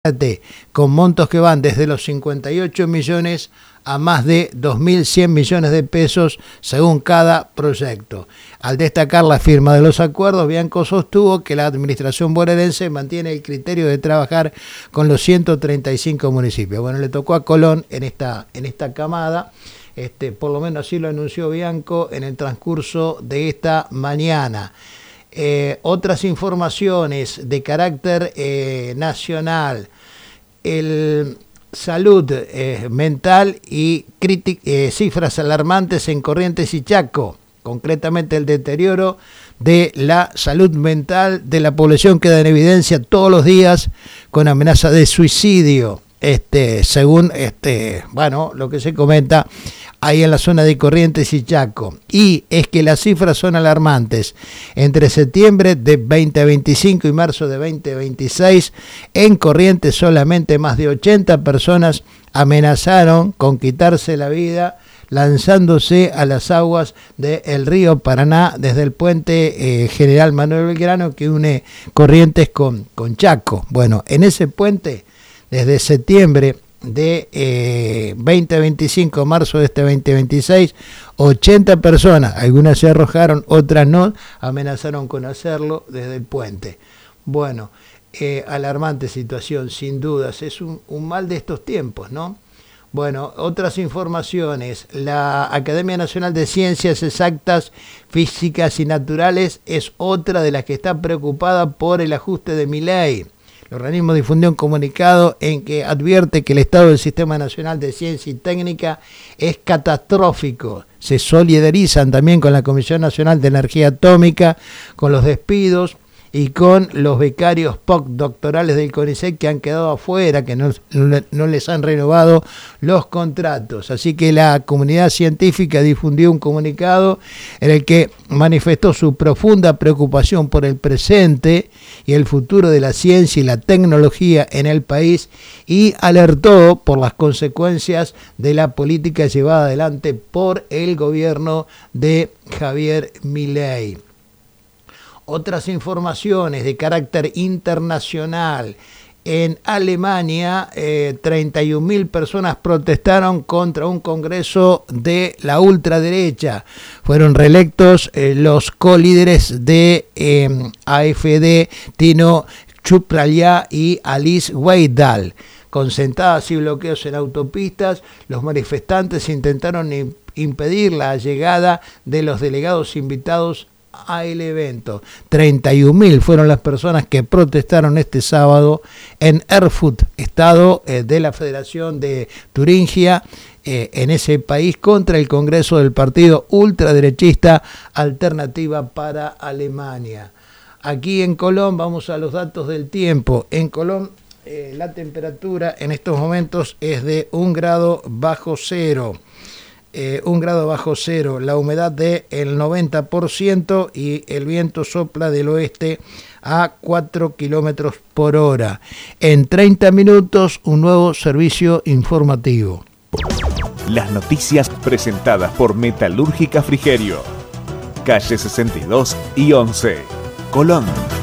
con montos que van desde los 58 millones a más de 2.100 millones de pesos según cada proyecto. Al destacar la firma de los acuerdos, Bianco sostuvo que la administración bonaerense mantiene el criterio de trabajar con los 135 municipios. Bueno, le tocó a Colón en esta camada, por lo menos así lo anunció Bianco en el transcurso de esta mañana. Otras informaciones de carácter nacional: el salud mental y cifras alarmantes en Corrientes y Chaco. Concretamente, el deterioro de la salud mental de la población queda en evidencia todos los días, con amenaza de suicidio, según lo que se comenta ahí en la zona de Corrientes y Chaco. Y es que las cifras son alarmantes. Entre septiembre de 2025 y marzo de 2026, en Corrientes solamente más de 80 personas amenazaron con quitarse la vida lanzándose a las aguas del río Paraná desde el puente General Manuel Belgrano que une Corrientes con Chaco. Bueno, en ese puente, desde septiembre de 2025, marzo de este 2026, 80 personas, algunas se arrojaron, otras no, amenazaron con hacerlo desde el puente. Bueno, alarmante situación, sin dudas, es un mal de estos tiempos, ¿no? Bueno, otras informaciones: la Academia Nacional de Ciencias Exactas, Físicas y Naturales es otra de las que está preocupada por el ajuste de Milei. El organismo difundió un comunicado en que advierte que el estado del Sistema Nacional de Ciencia y Técnica es catastrófico. Se solidarizan también con la Comisión Nacional de Energía Atómica, con los despidos y con los becarios postdoctorales del CONICET que han quedado afuera, que no les han renovado los contratos. Así que la comunidad científica difundió un comunicado en el que manifestó su profunda preocupación por el presente y el futuro de la ciencia y la tecnología en el país, y alertó por las consecuencias de la política llevada adelante por el gobierno de Javier Milei. Otras informaciones de carácter internacional: en Alemania, 31.000 personas protestaron contra un congreso de la ultraderecha. Fueron reelectos los colíderes de AfD, Tino Txupralia y Alice Weidel. Con sentadas y bloqueos en autopistas, los manifestantes intentaron impedir la llegada de los delegados invitados al evento. 31.000 fueron las personas que protestaron este sábado en Erfurt, estado de la Federación de Turingia, en ese país, contra el Congreso del partido ultraderechista Alternativa para Alemania. Aquí en Colón vamos a los datos del tiempo. En Colón la temperatura en estos momentos es de 1 grado bajo cero. 1 grado bajo cero, la humedad del 90% y el viento sopla del oeste a 4 kilómetros por hora. En 30 minutos, un nuevo servicio informativo. Las noticias presentadas por Metalúrgica Frigerio, calle 62 y 11, Colón.